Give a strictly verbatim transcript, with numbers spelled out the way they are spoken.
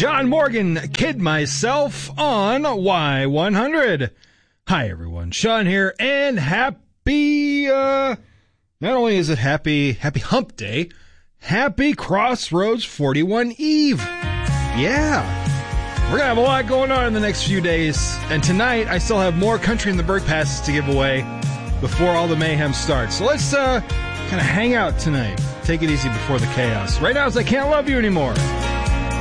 John Morgan, Kid Myself on Y one hundred. Hi, everyone. Sean here, and happy, uh, not only is it happy, happy hump day, happy Crossroads forty-one Eve. Yeah. We're going to have a lot going on in the next few days. And tonight, I still have more Country in the Berg passes to give away before all the mayhem starts. So let's, uh, kind of hang out tonight. Take it easy before the chaos. Right now, it's I Can't Love You Anymore.